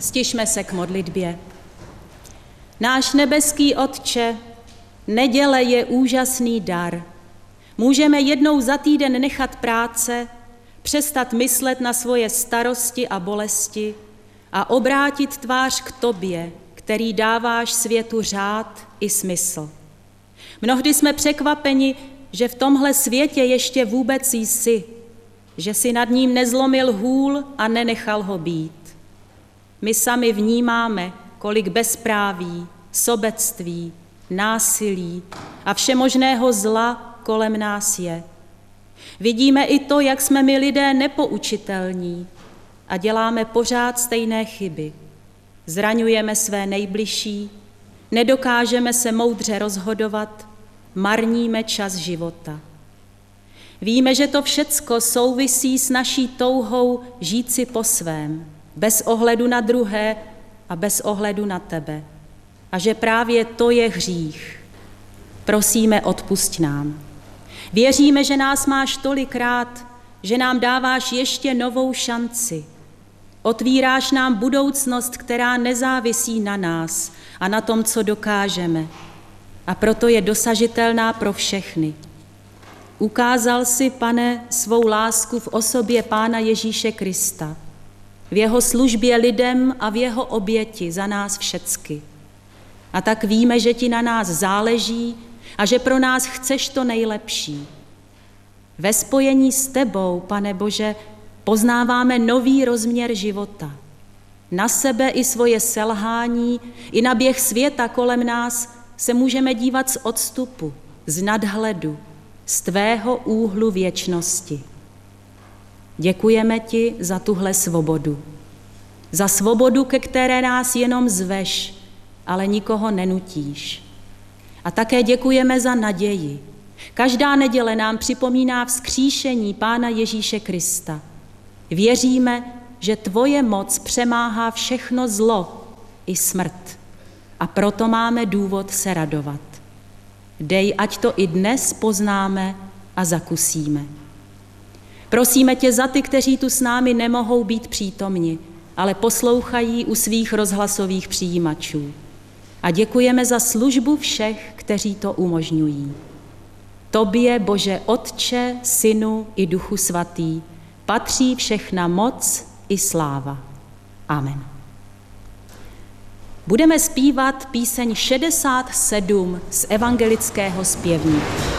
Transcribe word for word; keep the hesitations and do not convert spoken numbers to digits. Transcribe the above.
Stišme se k modlitbě. Náš nebeský Otče, neděle je úžasný dar. Můžeme jednou za týden nechat práce, přestat myslet na svoje starosti a bolesti a obrátit tvář k Tobě, který dáváš světu řád i smysl. Mnohdy jsme překvapeni, že v tomhle světě ještě vůbec jsi, že si nad ním nezlomil hůl a nenechal ho být. My sami vnímáme, kolik bezpráví, sobectví, násilí a všemožného zla kolem nás je. Vidíme i to, jak jsme my lidé nepoučitelní a děláme pořád stejné chyby. Zraňujeme své nejbližší, nedokážeme se moudře rozhodovat, marníme čas života. Víme, že to všecko souvisí s naší touhou žít si po svém, bez ohledu na druhé a bez ohledu na tebe. A že právě to je hřích. Prosíme, odpusť nám. Věříme, že nás máš tolikrát, že nám dáváš ještě novou šanci. Otvíráš nám budoucnost, která nezávisí na nás a na tom, co dokážeme. A proto je dosažitelná pro všechny. Ukázal si, Pane, svou lásku v osobě Pána Ježíše Krista, v jeho službě lidem a v jeho oběti za nás všecky. A tak víme, že ti na nás záleží a že pro nás chceš to nejlepší. Ve spojení s tebou, Pane Bože, poznáváme nový rozměr života. Na sebe i svoje selhání, i na běh světa kolem nás se můžeme dívat z odstupu, z nadhledu, z tvého úhlu věčnosti. Děkujeme ti za tuhle svobodu. Za svobodu, ke které nás jenom zveš, ale nikoho nenutíš. A také děkujeme za naději. Každá neděle nám připomíná vzkříšení Pána Ježíše Krista. Věříme, že tvoje moc přemáhá všechno zlo i smrt. A proto máme důvod se radovat. Dej, ať to i dnes poznáme a zakusíme. Prosíme tě za ty, kteří tu s námi nemohou být přítomni, ale poslouchají u svých rozhlasových přijímačů. A děkujeme za službu všech, kteří to umožňují. Tobě, Bože Otče, Synu i Duchu Svatý, patří všechna moc i sláva. Amen. Budeme zpívat píseň šedesát sedm z evangelického zpěvníku.